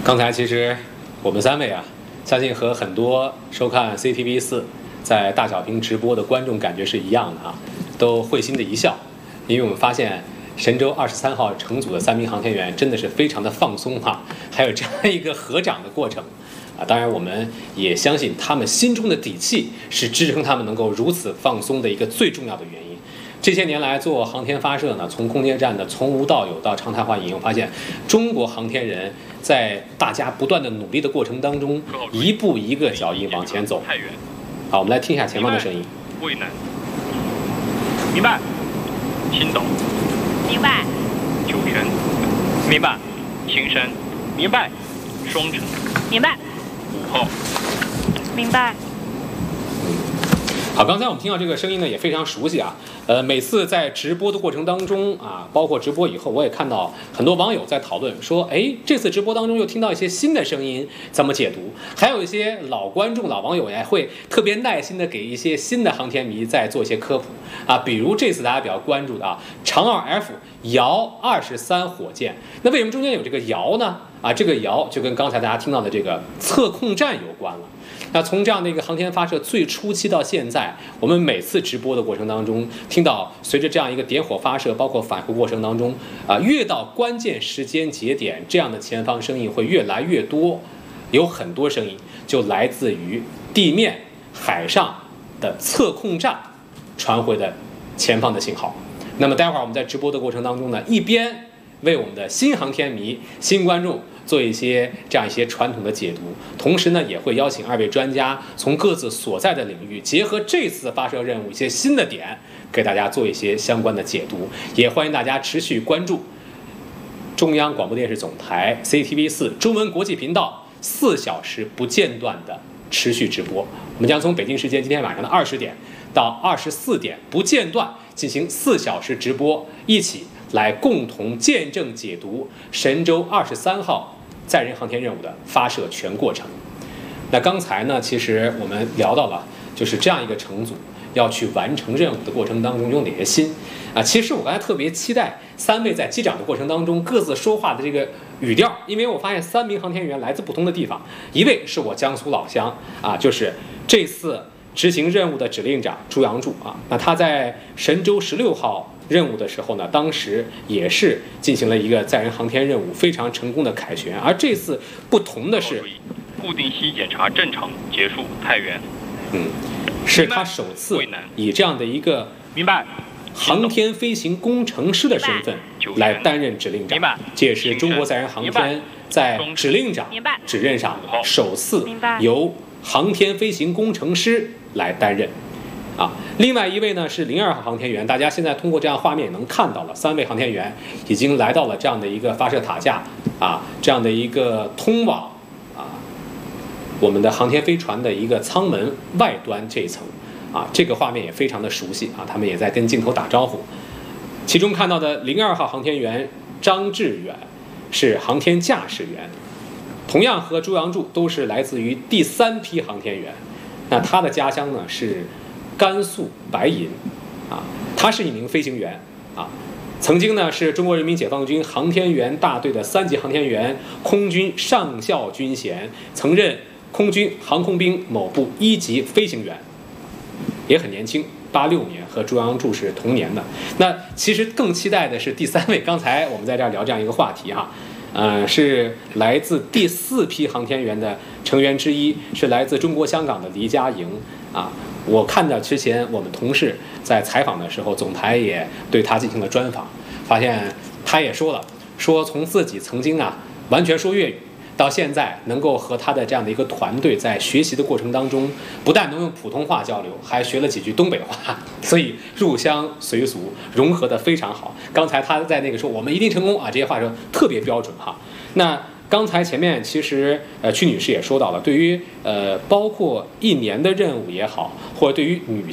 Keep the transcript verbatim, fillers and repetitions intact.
刚才其实我们三位啊，相信和很多收看 C T V 四在大小屏直播的观众感觉是一样的啊，都会心的一笑，因为我们发现神舟二十三号乘组的三名航天员真的是非常的放松哈、啊，还有这样一个合掌的过程啊。当然，我们也相信他们心中的底气是支撑他们能够如此放松的一个最重要的原因。这些年来做航天发射呢，从空间站的从无到有到常态化应用，发现中国航天人在大家不断的努力的过程当中，一步一个脚印往前走。好，我们来听一下前方的声音。 渭南，明白。青岛， 明白。 酒泉，明白。青山，明白。双城， 明白。 五号， 明白。 好，刚才我们听到这个声音呢，也非常熟悉啊。呃，每次在直播的过程当中啊，包括直播以后，我也看到很多网友在讨论说，哎，这次直播当中又听到一些新的声音，怎么解读？还有一些老观众、老网友也会特别耐心的给一些新的航天迷在做一些科普啊，比如这次大家比较关注的啊，长二 F 遥二十三火箭，那为什么中间有这个遥呢？啊，这个遥就跟刚才大家听到的这个测控站有关了。那从这样的一个航天发射最初期到现在，我们每次直播的过程当中，听到随着这样一个点火发射，包括返回过程当中，啊，越到关键时间节点，这样的前方声音会越来越多，有很多声音就来自于地面、海上的测控站传回的前方的信号。那么待会儿我们在直播的过程当中呢，一边为我们的新航天迷、新观众做一些这样一些传统的解读，同时呢，也会邀请二位专家从各自所在的领域，结合这次发射任务一些新的点，给大家做一些相关的解读。也欢迎大家持续关注中央广播电视总台 C T V 四中文国际频道四小时不间断的持续直播。我们将从北京时间今天晚上的二十点到二十四点不间断进行四小时直播，一起来共同见证解读神舟二十三号载人航天任务的发射全过程。那刚才呢，其实我们聊到了，就是这样一个乘组要去完成任务的过程当中有哪些心啊？其实我刚才特别期待三位在击掌的过程当中各自说话的这个语调，因为我发现三名航天员来自不同的地方，一位是我江苏老乡啊，就是这次执行任务的指令长朱杨柱啊。那他在神舟十六号任务的时候呢，当时也是进行了一个载人航天任务非常成功的凯旋，而这次不同的是， 固定息检查正常结束，太原， 嗯，是他首次以这样的一个明白航天飞行工程师的身份来担任指令长，这也是中国载人航天在指令长指任上首次由航天飞行工程师来担任。啊，另外一位呢是零二号航天员，大家现在通过这样画面也能看到了，三位航天员已经来到了这样的一个发射塔架啊，这样的一个通往啊我们的航天飞船的一个舱门外端这一层啊，这个画面也非常的熟悉啊，他们也在跟镜头打招呼。其中看到的零二号航天员张志远是航天驾驶员，同样和朱杨柱都是来自于第三批航天员，那他的家乡呢是甘肃白银，啊，他是一名飞行员，啊，曾经呢是中国人民解放军航天员大队的三级航天员，空军上校军衔，曾任空军航空兵某部一级飞行员，也很年轻，八六年，和朱杨柱是同年的。那其实更期待的是第三位，刚才我们在这儿聊这样一个话题哈。呃，是来自第四批航天员的成员之一，是来自中国香港的黎佳莹啊。我看到之前我们同事在采访的时候，总台也对他进行了专访，发现他也说了，说从自己曾经啊完全说粤语，到现在能够和他的这样的一个团队在学习的过程当中，不但能用普通话交流，还学了几句东北话，所以入乡随俗，融合得非常好。刚才他在那个说我们一定成功啊，这些话说特别标准哈。那刚才前面其实呃曲女士也说到了，对于呃包括一年的任务也好，或者对于女